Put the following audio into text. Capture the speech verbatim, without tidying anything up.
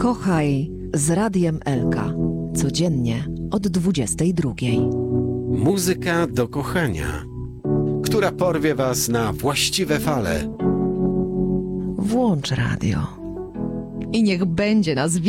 Kochaj z Radiem Elka. Codziennie od dwudziestej drugiej. Muzyka do kochania, która porwie was na właściwe fale. Włącz radio. I niech będzie nas